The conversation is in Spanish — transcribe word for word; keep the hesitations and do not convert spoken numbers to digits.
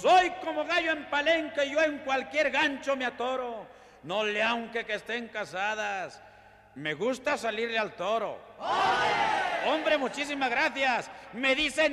soy como gallo en palenque, yo en cualquier gancho me atoro. No le aunque que estén casadas, me gusta salirle al toro. ¡Hombre, muchísimas gracias! Me dicen